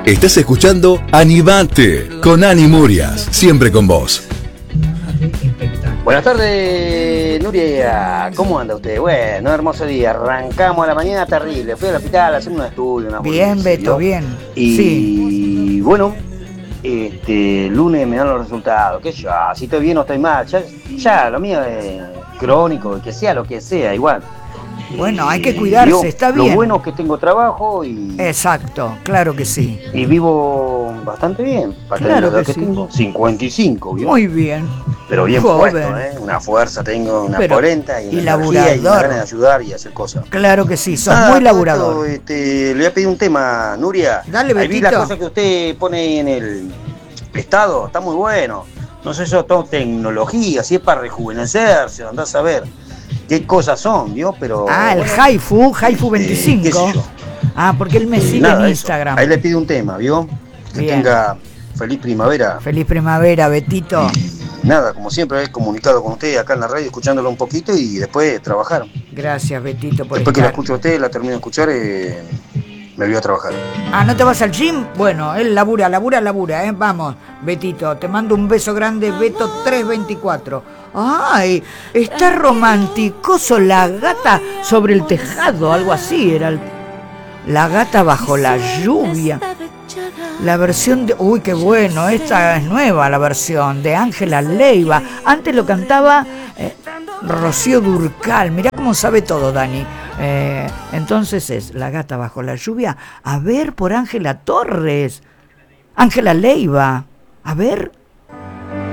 Estás escuchando Animate con Ani Murias, siempre con vos. Buenas tardes, Nuria. ¿Cómo anda usted? Bueno, hermoso día. Arrancamos a la mañana terrible. Fui al hospital a hacer un estudio. Bien, Beto, bien. Y sí. Bueno, lunes me dan los resultados. ¿Qué yo? Si estoy bien o estoy mal. Ya lo mío es crónico, que sea lo que sea, igual. Bueno, hay que cuidarse, está bien. Lo bueno es que tengo trabajo y... Exacto, claro que sí. Y vivo bastante bien. Para claro tener la edad que sí. tengo, 55, ¿vio? Muy bien. Pero bien joven. Puesto, Una fuerza, tengo una polenta y una laburador. Energía y una ganas de ayudar y hacer cosas. Claro que sí, sos muy laburador. Le voy a pedir un tema, Nuria. Dale, Betito. Ahí vi las cosas que usted pone en el estado, está muy bueno. No sé, eso todo tecnología, si es para rejuvenecerse, andás a ver qué cosas son, ¿vio? Pero el Haifu 25. ¿Qué sé yo? Porque él me sigue en Instagram. Ahí le pido un tema, ¿vio? Que tenga feliz primavera. Feliz primavera, Betito. Y nada, como siempre, he comunicado con usted acá en la radio, escuchándolo un poquito y después trabajar. Gracias, Betito, por Después que la escucho a usted, la termino de escuchar, me voy a trabajar. ¿No te vas al gym? Bueno, él labura, ¿eh? Vamos, Betito, te mando un beso grande, Beto 324. ¡Ay! Está romanticoso la gata sobre el tejado, algo así era. La gata bajo la lluvia. La versión de... Uy, qué bueno, esta es nueva la versión de Ángela Leiva. Antes lo cantaba Rocío Dúrcal. Mirá cómo sabe todo, Dani. Entonces es La gata bajo la lluvia. A ver, por Ángela Torres. Ángela Leiva. A ver...